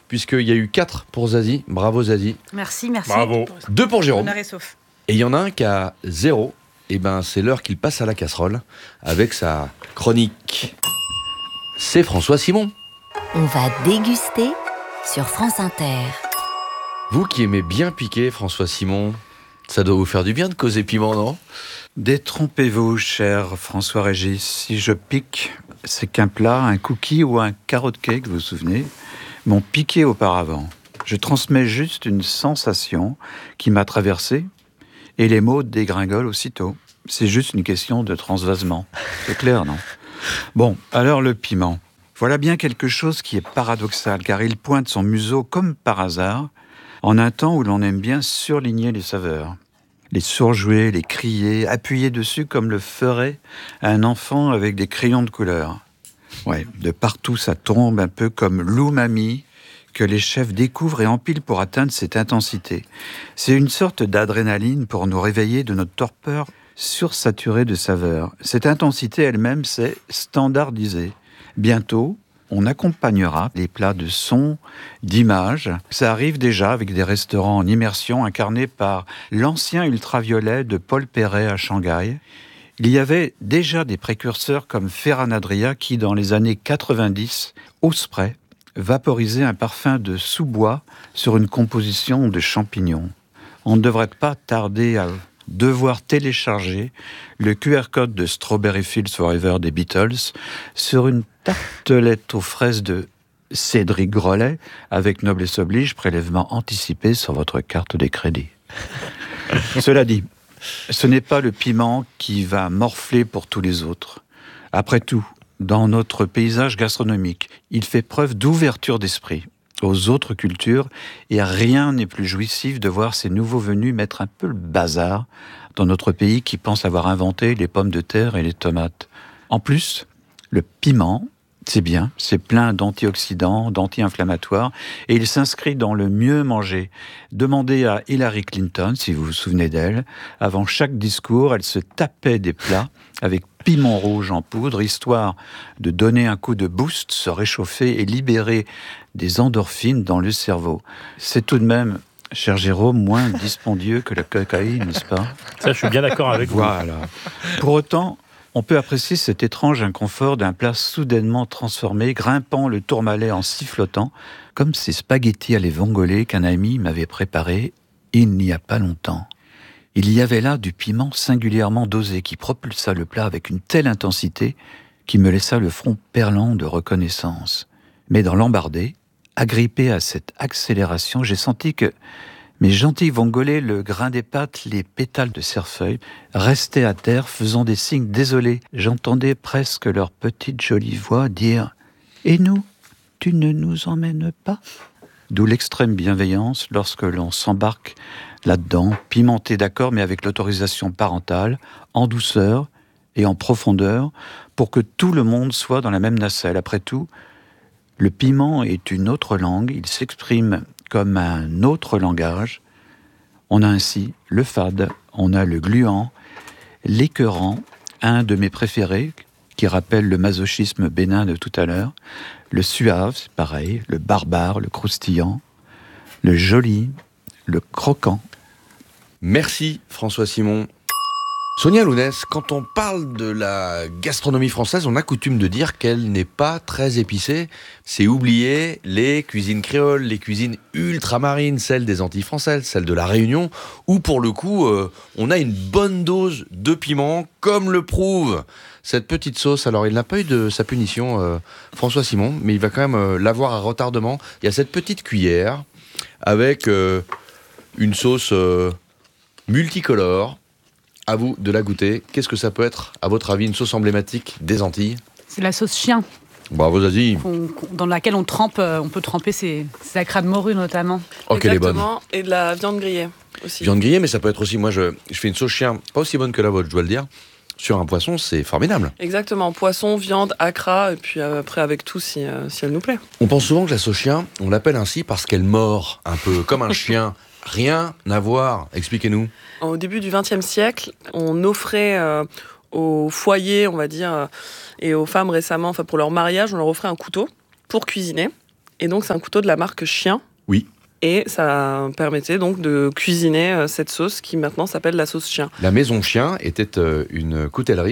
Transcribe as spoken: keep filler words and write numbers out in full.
puisqu'il y a eu quatre pour Zazie. Bravo Zazie. Merci, merci. Bravo. deux pour Jérôme. Honneur et sauf. Et il y en a un qui a zéro. Et ben c'est l'heure qu'il passe à la casserole avec sa chronique. C'est François Simon. On va déguster sur France Inter. Vous qui aimez bien piquer, François Simon, ça doit vous faire du bien de causer piment, non ? Détrompez-vous, cher François-Régis. Si je pique, c'est qu'un plat, un cookie ou un carrot cake, vous vous souvenez, m'ont piqué auparavant. Je transmets juste une sensation qui m'a traversé et les mots dégringolent aussitôt. C'est juste une question de transvasement. C'est clair, non ? Bon, alors le piment. Voilà bien quelque chose qui est paradoxal, car il pointe son museau comme par hasard, en un temps où l'on aime bien surligner les saveurs. Les surjouer, les crier, appuyer dessus comme le ferait un enfant avec des crayons de couleur. Ouais, de partout ça tombe un peu comme l'umami que les chefs découvrent et empilent pour atteindre cette intensité. C'est une sorte d'adrénaline pour nous réveiller de notre torpeur sursaturée de saveurs. Cette intensité elle-même, c'est standardisé. Bientôt, on accompagnera les plats de son, d'images. Ça arrive déjà avec des restaurants en immersion incarnés par l'ancien ultraviolet de Paul Perret à Shanghai. Il y avait déjà des précurseurs comme Ferran Adria qui, dans les années quatre-vingt-dix, au spray, vaporisait un parfum de sous-bois sur une composition de champignons. On ne devrait pas tarder à devoir télécharger le Q R code de Strawberry Fields Forever des Beatles sur une tartelette aux fraises de Cédric Grolet avec noblesse oblige, prélèvement anticipé sur votre carte des crédits. Cela dit, ce n'est pas le piment qui va morfler pour tous les autres. Après tout, dans notre paysage gastronomique, il fait preuve d'ouverture d'esprit aux autres cultures et rien n'est plus jouissif de voir ces nouveaux venus mettre un peu le bazar dans notre pays qui pense avoir inventé les pommes de terre et les tomates. En plus, le piment, c'est bien, c'est plein d'antioxydants, d'anti-inflammatoires et il s'inscrit dans le mieux manger. Demandez à Hillary Clinton, si vous vous souvenez d'elle, avant chaque discours, elle se tapait des plats avec piment rouge en poudre, histoire de donner un coup de boost, se réchauffer et libérer des endorphines dans le cerveau. C'est tout de même, cher Jérôme, moins dispendieux que la cocaïne, n'est-ce pas ? Ça, je suis bien d'accord avec vous. Voilà. Pour autant, on peut apprécier cet étrange inconfort d'un plat soudainement transformé, grimpant le tourmalet en sifflotant, comme ces spaghettis à les vongole qu'un ami m'avait préparés il n'y a pas longtemps. Il y avait là du piment singulièrement dosé qui propulsa le plat avec une telle intensité qui me laissa le front perlant de reconnaissance. Mais dans l'embardé, agrippé à cette accélération, j'ai senti que mes gentilles vongolais, le grain des pâtes, les pétales de cerfeuil, restaient à terre, faisant des signes désolés. J'entendais presque leur petite jolie voix dire « Et nous, tu ne nous emmènes pas ?» D'où l'extrême bienveillance lorsque l'on s'embarque là-dedans, pimenté d'accord, mais avec l'autorisation parentale, en douceur et en profondeur, pour que tout le monde soit dans la même nacelle. Après tout, le piment est une autre langue, il s'exprime comme un autre langage. On a ainsi le fade, on a le gluant, l'écœurant, un de mes préférés, qui rappelle le masochisme bénin de tout à l'heure, le suave, c'est pareil, le barbare, le croustillant, le joli, le croquant. Merci François Simon. Sonia Lounès, quand on parle de la gastronomie française, on a coutume de dire qu'elle n'est pas très épicée. C'est oublier les cuisines créoles, les cuisines ultramarines, celles des Antilles françaises, celles de la Réunion, où pour le coup, euh, on a une bonne dose de piment, comme le prouve cette petite sauce. Alors, il n'a pas eu de sa punition, euh, François Simon, mais il va quand même euh, l'avoir à retardement. Il y a cette petite cuillère avec euh, une sauce euh, multicolore. À vous de la goûter. Qu'est-ce que ça peut être, à votre avis, une sauce emblématique des Antilles ? C'est la sauce chien. Bravo Zazie. Qu'on- qu'on- dans laquelle on trempe, euh, on peut tremper ses, ses acras de morue notamment. Oh, qu'elle est bonne. Exactement. Et de la viande grillée aussi. Viande grillée, mais ça peut être aussi, moi je, je fais une sauce chien, pas aussi bonne que la vôtre, je dois le dire. Sur un poisson, c'est formidable. Exactement. Poisson, viande, acra, et puis euh, après avec tout si, euh, si elle nous plaît. On pense souvent que la sauce chien, on l'appelle ainsi parce qu'elle mord un peu comme un chien. Rien à voir. Expliquez-nous. Au début du vingtième siècle, on offrait euh, aux foyers, on va dire, euh, et aux femmes récemment, enfin pour leur mariage, on leur offrait un couteau pour cuisiner. Et donc, c'est un couteau de la marque Chien. Oui. Et ça permettait donc de cuisiner cette sauce qui maintenant s'appelle la sauce Chien. La Maison Chien était une coutellerie